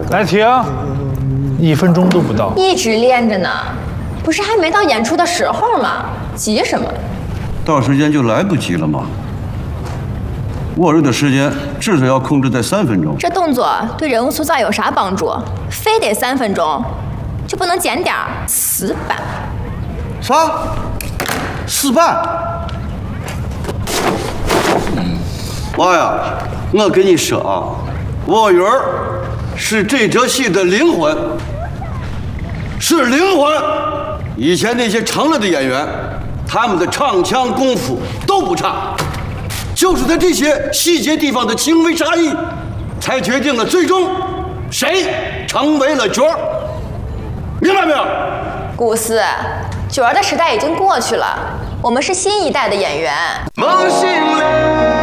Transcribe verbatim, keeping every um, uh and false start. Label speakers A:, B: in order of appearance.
A: 来停，一分钟都不到。
B: 一直练着呢，不是还没到演出的时候吗？急什么？
C: 到时间就来不及了吗？握瑞的时间至少要控制在三分钟。
B: 这动作对人物塑造有啥帮助？非得三分钟，就不能减点儿死板？
C: 啥？死板？妈呀！我跟你说啊，沃云是这折戏的灵魂，是灵魂。以前那些成了的演员，他们的唱腔功夫都不差。就是在这些细节地方的轻微差异，才决定了最终谁成为了角儿，明白没有？
B: 古斯，角儿的时代已经过去了，我们是新一代的演员。
D: 梦醒了。